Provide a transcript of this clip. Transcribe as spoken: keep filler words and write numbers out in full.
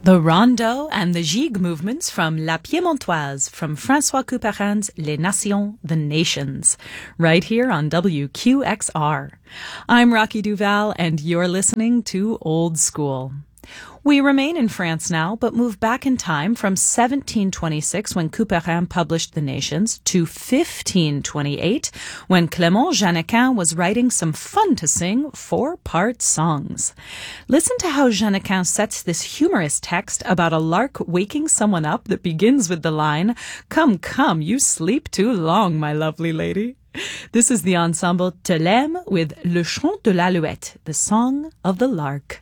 The Rondeau and the Gigue movements from La Piémontoise from François Couperin's Les Nations, the Nations, right here on W Q X R. I'm Rocky Duval, and you're listening to Old School. We remain in France now, but move back in time from seventeen twenty-six, when Couperin published The Nations, to fifteen twenty-eight, when Clément Janequin was writing some fun-to-sing four-part songs. Listen to how Janequin sets this humorous text about a lark waking someone up that begins with the line, "Come, come, you sleep too long, my lovely lady." This is the ensemble Te l'aime with Le Chant de l'Alouette, the song of the lark.